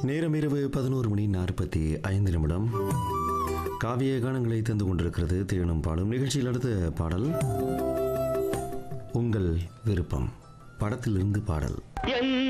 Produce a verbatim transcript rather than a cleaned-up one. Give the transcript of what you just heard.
நேரம் இரவு பதினோரு மணி நாற்பத்தி ஐந்து நிமிடம். காவிய கானங்களை தந்து கொண்டிருக்கிறது தேனும் பாடும் நிகழ்ச்சியில். அடுத்த பாடல் உங்கள் விருப்பம் படத்திலிருந்து பாடல்.